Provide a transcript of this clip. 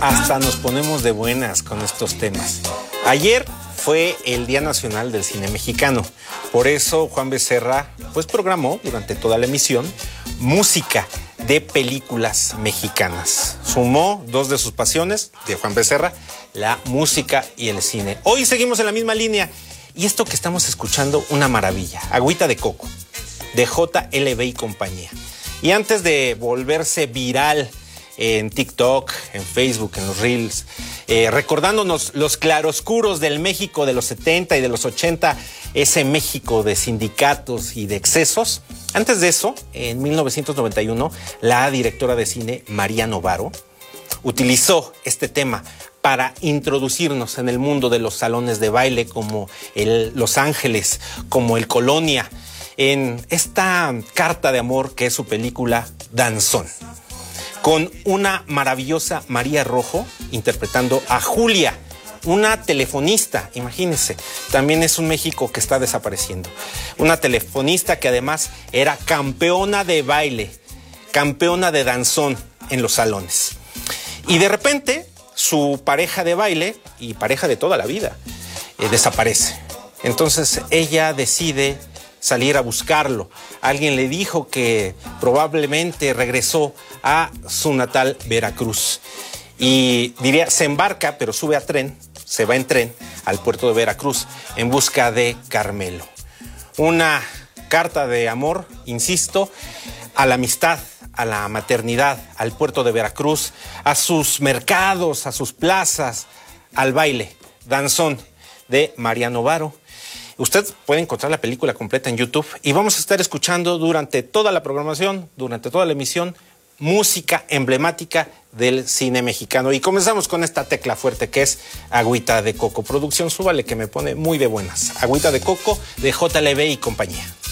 hasta nos ponemos de buenas con estos temas. Ayer fue el Día Nacional del Cine Mexicano. Por eso Juan Becerra programó durante toda la emisión música de películas mexicanas. Sumó dos de sus pasiones de Juan Becerra, la música y el cine. Hoy seguimos en la misma línea. Y esto que estamos escuchando, una maravilla. Agüita de Coco, de JLB y compañía. Y antes de volverse viral en TikTok, en Facebook, en los Reels, recordándonos los claroscuros del México de los 70 y de los 80, ese México de sindicatos y de excesos. Antes de eso, en 1991, la directora de cine María Novaro utilizó este tema para introducirnos en el mundo de los salones de baile como el Los Ángeles, como el Colonia, en esta carta de amor que es su película Danzón, con una maravillosa María Rojo interpretando a Julia, una telefonista, imagínense, también es un México que está desapareciendo. Una telefonista que además era campeona de baile, campeona de danzón en los salones. Y de repente, su pareja de baile, y pareja de toda la vida, desaparece. Entonces ella decide salir a buscarlo. Alguien le dijo que probablemente regresó a su natal Veracruz. Y diría, se embarca, pero sube a tren, se va en tren al puerto de Veracruz en busca de Carmelo. Una carta de amor, insisto, a la amistad, a la maternidad, al puerto de Veracruz, a sus mercados, a sus plazas, al baile, Danzón, de María Novaro. Usted puede encontrar la película completa en YouTube y vamos a estar escuchando durante toda la programación, durante toda la emisión, música emblemática del cine mexicano. Y comenzamos con esta tecla fuerte que es Agüita de Coco. Producción, súbale que me pone muy de buenas. Agüita de Coco de JLB y compañía.